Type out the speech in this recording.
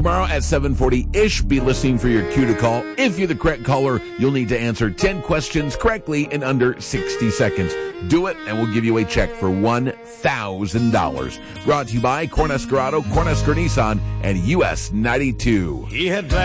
tomorrow at 7:40-ish. Be listening for your cue to call. If you're the correct caller, you'll need to answer 10 questions correctly in under 60 seconds. Do it, and we'll give you a check for $1,000. Brought to you by Cornhusker Auto, Cornhusker Nissan, and US 92. He had